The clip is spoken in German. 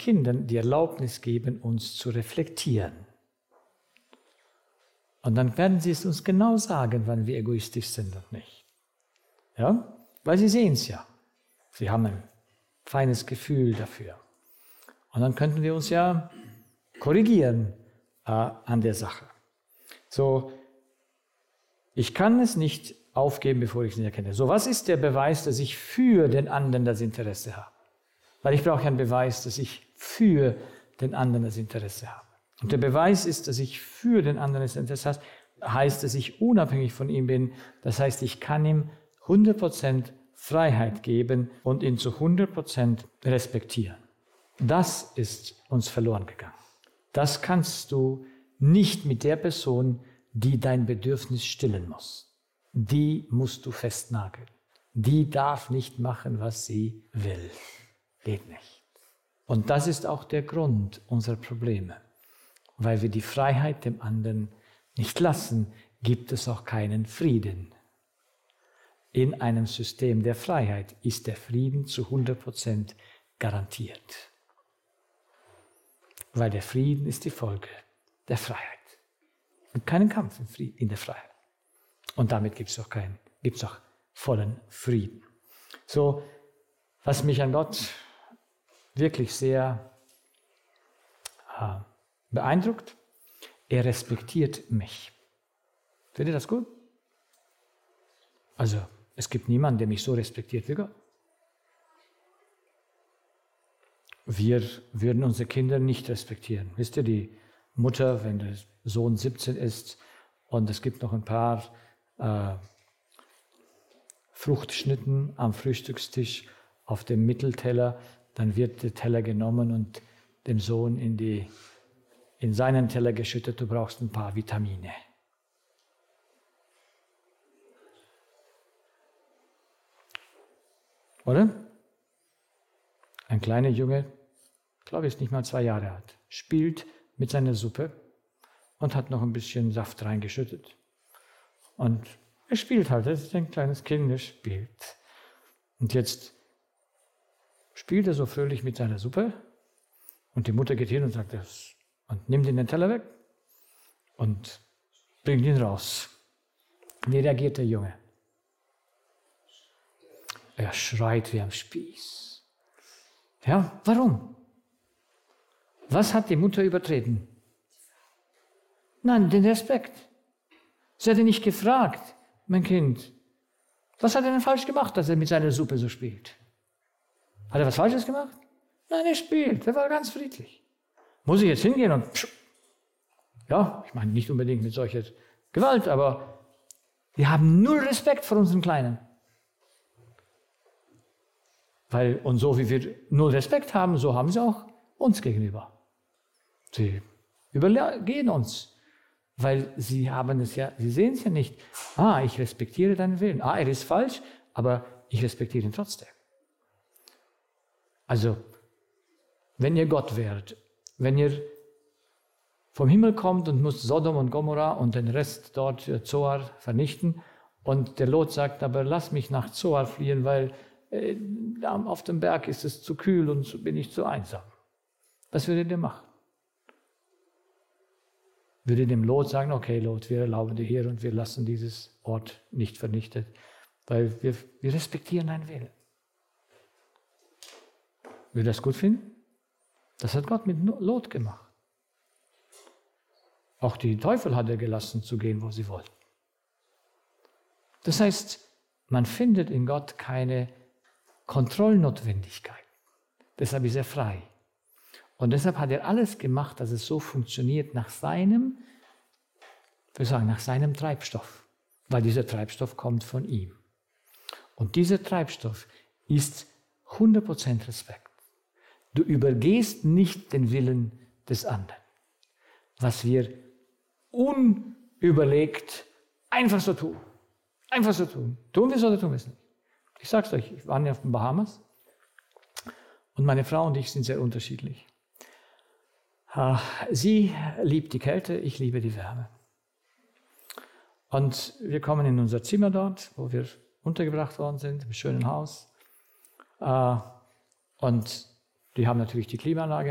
Kindern die Erlaubnis geben, uns zu reflektieren. Und dann werden sie es uns genau sagen, wann wir egoistisch sind und nicht. Ja? Weil sie sehen es ja. Sie haben ein feines Gefühl dafür. Und dann könnten wir uns ja korrigieren an der Sache. So, ich kann es nicht aufgeben, bevor ich es nicht erkenne. So, was ist der Beweis, dass ich für den anderen das Interesse habe? Weil ich brauche ja einen Beweis, dass ich für den anderen das Interesse habe. Und der Beweis ist, dass ich für den anderen das Interesse habe, heißt, dass ich unabhängig von ihm bin. Das heißt, ich kann ihm 100% Freiheit geben und ihn zu 100% respektieren. Das ist uns verloren gegangen. Das kannst du nicht mit der Person, die dein Bedürfnis stillen muss. Die musst du festnageln. Die darf nicht machen, was sie will. Geht nicht. Und das ist auch der Grund unserer Probleme. Weil wir die Freiheit dem anderen nicht lassen, gibt es auch keinen Frieden. In einem System der Freiheit ist der Frieden zu 100% garantiert. Weil der Frieden ist die Folge der Freiheit. Und keinen Kampf in der Freiheit. Und damit gibt es auch vollen Frieden. So, was mich an Gott wirklich sehr beeindruckt, er respektiert mich. Findet ihr das gut? Also, es gibt niemanden, der mich so respektiert wie Gott. Wir würden unsere Kinder nicht respektieren. Wisst ihr, die Mutter, wenn der Sohn 17 ist und es gibt noch ein paar Fruchtschnitten am Frühstückstisch auf dem Mittelteller, dann wird der Teller genommen und dem Sohn in seinen Teller geschüttet, du brauchst ein paar Vitamine. Oder? Ein kleiner Junge, glaube ich, ist nicht mal 2 Jahre alt, spielt mit seiner Suppe und hat noch ein bisschen Saft reingeschüttet. Und er spielt halt, das ist ein kleines Kind, der spielt. Und jetzt spielt er so fröhlich mit seiner Suppe und die Mutter geht hin und sagt das und nimmt ihn den Teller weg und bringt ihn raus. Wie reagiert der Junge? Er schreit wie am Spieß. Ja, warum? Was hat die Mutter übertreten? Nein, den Respekt. Sie hat ihn nicht gefragt, mein Kind, was hat er denn falsch gemacht, dass er mit seiner Suppe so spielt? Hat er was Falsches gemacht? Nein, er spielt, er war ganz friedlich. Muss ich jetzt hingehen und ja, ich meine nicht unbedingt mit solcher Gewalt, aber wir haben null Respekt vor unseren Kleinen. Und so wie wir null Respekt haben, so haben sie auch uns gegenüber. Sie übergehen uns, weil sie sehen es ja nicht. Ich respektiere deinen Willen. Er ist falsch, aber ich respektiere ihn trotzdem. Also, wenn ihr Gott wärt, wenn ihr vom Himmel kommt und müsst Sodom und Gomorra und den Rest dort Zoar vernichten und der Lot sagt, aber lass mich nach Zoar fliehen, weil auf dem Berg ist es zu kühl und bin ich zu einsam. Was würdet ihr machen? Würdet ihr dem Lot sagen, okay Lot, wir erlauben dir hier und wir lassen dieses Ort nicht vernichtet, weil wir respektieren deinen Willen. Würdet ihr das gut finden? Das hat Gott mit Lot gemacht. Auch die Teufel hat er gelassen zu gehen, wo sie wollten. Das heißt, man findet in Gott keine Kontrollnotwendigkeit. Deshalb ist er frei. Und deshalb hat er alles gemacht, dass es so funktioniert nach seinem Treibstoff. Weil dieser Treibstoff kommt von ihm. Und dieser Treibstoff ist 100% Respekt. Du übergehst nicht den Willen des anderen. Was wir unüberlegt einfach so tun. Einfach so tun. Tun wir es oder tun wir es nicht? Ich sage es euch, ich war auf den Bahamas und meine Frau und ich sind sehr unterschiedlich. Sie liebt die Kälte, ich liebe die Wärme. Und wir kommen in unser Zimmer dort, wo wir untergebracht worden sind, im schönen Haus. Und die haben natürlich die Klimaanlage